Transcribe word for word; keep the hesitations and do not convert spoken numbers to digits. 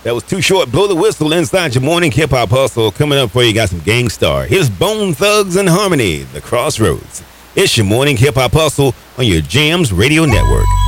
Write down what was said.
That was Too Short. Blow the whistle inside your morning hip hop hustle. Coming up for you, got some Gang Starr. Here's Bone Thugs and Harmony, The Crossroads. It's your morning hip hop hustle on your Jams Radio Network.